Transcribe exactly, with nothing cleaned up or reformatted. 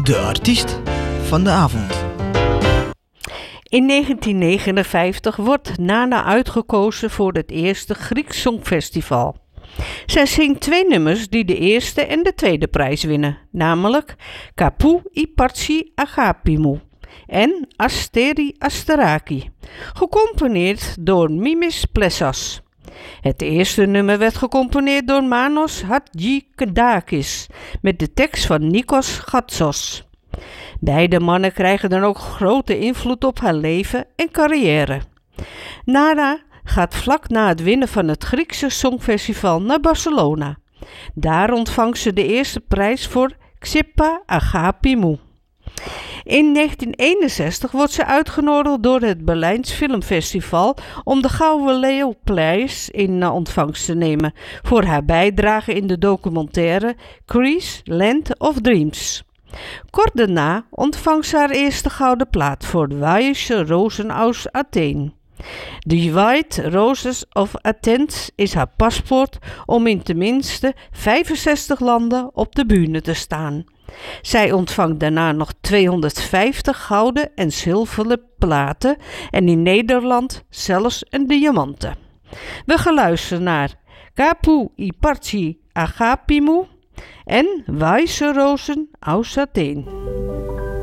De artiest van de avond. In negentien negenenvijftig wordt Nana uitgekozen voor het eerste Grieks Songfestival. Zij zingt twee nummers die de eerste en de tweede prijs winnen, namelijk Kapou Iparchi Agapimou en Asteri Asteraki, gecomponeerd door Mimis Plessas. Het eerste nummer werd gecomponeerd door Manos Hadjikedakis met de tekst van Nikos Gatsos. Beide mannen krijgen dan ook grote invloed op haar leven en carrière. Nana gaat vlak na het winnen van het Griekse Songfestival naar Barcelona. Daar ontvangt ze de eerste prijs voor Xipa Agapimou. In negentien eenenzestig wordt ze uitgenodigd door het Berlijns Filmfestival om de Gouden Leeuwprijs in ontvangst te nemen voor haar bijdrage in de documentaire Greece Land of Dreams. Kort daarna ontvangt ze haar eerste gouden plaat voor Weiße Rosen aus Athen. De White Roses of Athens is haar paspoort om in tenminste vijfenzestig landen op de bühne te staan. Zij ontvangt daarna nog tweehonderdvijftig gouden en zilveren platen en in Nederland zelfs een diamanten. We gaan luisteren naar Kapou Iparchi Agapimou en Weiße Rosen aus Athen.